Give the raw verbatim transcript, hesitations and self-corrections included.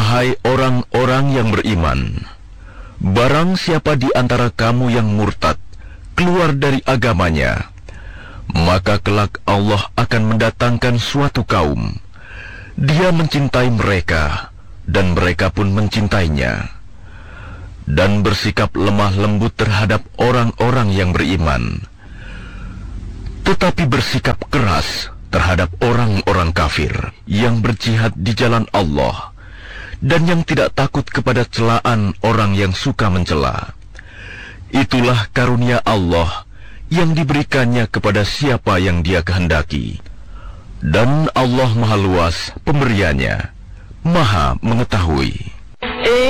Wahai orang-orang yang beriman, barang siapa di antara kamu yang murtad keluar dari agamanya, maka kelak Allah akan mendatangkan suatu kaum. Dia mencintai mereka, dan mereka pun mencintainya, dan bersikap lemah lembut terhadap orang-orang yang beriman, tetapi bersikap keras terhadap orang-orang kafir yang berjihad di jalan Allah, dan yang tidak takut kepada celaan orang yang suka mencela. Itulah karunia Allah yang diberikannya kepada siapa yang Dia kehendaki. Dan Allah Maha Luas pemberiannya, Maha Mengetahui.